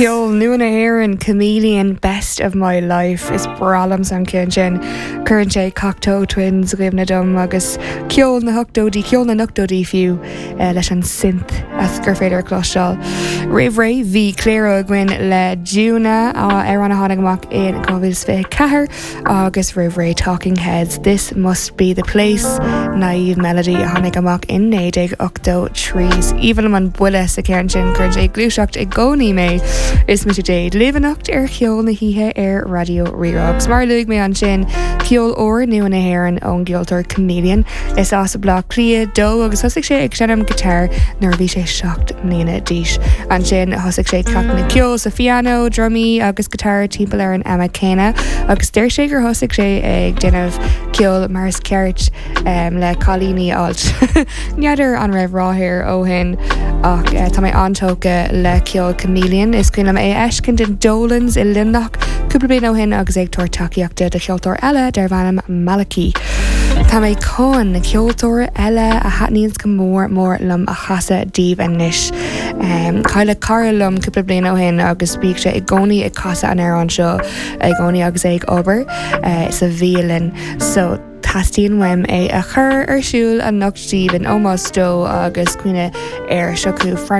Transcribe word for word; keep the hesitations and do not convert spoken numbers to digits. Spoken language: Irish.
Ceol Nuana Éireann Chameleon Best of My Life is bralam san cin sin current sé Cocteau Twins gomna dom agus ceol na hoctódí ceol na nuchtódí fiú uh, leis an synth as gur féidir clostal. Rih ré bhí cléire a gcuin le dúna ar an tháinig amach in gohfuil fé cethir agus rih ré Talking Heads This Must Be The Place Naive Melody a tháinig amach in nédig octó trees. Even man buile sa cean sin current sé glúiseacht i gcónaí mé is mu dé lehannacht ar ceol na hithe ar Radio Rerogs. Mar luig mé an sin ceol óir Nuana Éireann ón Gceoltóir Chameleon is as a blog clia dó agus thosaigh sé ag senam gitar nar bhí sé seacht mbliana díis. An sin thosaigh sé cach na ceol sa piano, drumí agus gitar timpeall ar an Emma Céna agus deir sé gur thosaigh sé ag déanamh ceol mars ceart um, le cholíní alt. Neadidir an raibh ráthir ó hin ach uh, tá mé antóca le ceol Chameleon is cuilam é eiscin den Dolans i Limnach cúpla bliain ó hin agus ag tuairtaíochta de cheoltóir eile dar bhanam Malachi. Tá mé con na ceoltóir eile a hatníos go mór mór lum a chasa díobh a níis. Um, Chaile cara lum cúpla bliain ó hin agus bíag sé i gcónaí i casa an air an seo i gcónaí agus ag obair uh, sa bhíolin. So Tastíon wem é a chur ar siúil a nuchttíb an ómás dó agus cuine ar seoú